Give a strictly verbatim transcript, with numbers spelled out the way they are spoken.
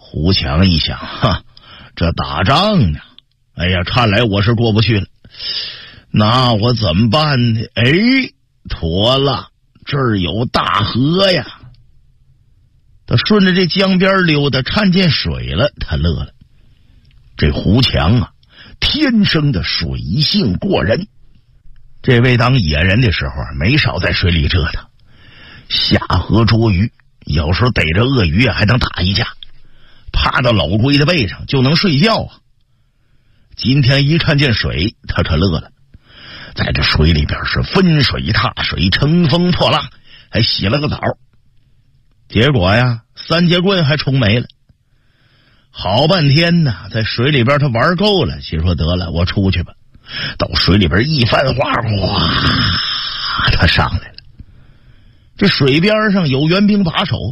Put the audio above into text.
胡强一想，哈，这打仗呢，哎呀，看来我是过不去了。那我怎么办呢？哎，妥了，这儿有大河呀。他顺着这江边溜达，看见水了，他乐了。这胡强啊，天生的水性过人。这位当野人的时候啊，没少在水里折腾，下河捉鱼，有时候逮着鳄鱼啊，还能打一架，趴到老龟的背上就能睡觉啊。今天一看见水，他可乐了，在这水里边是分水踏水，乘风破浪，还洗了个澡。结果呀，三节棍还冲没了。好半天呢，在水里边他玩够了，心说得了，我出去吧。到水里边一翻花，哗，他上来了。这水边上有援兵把守，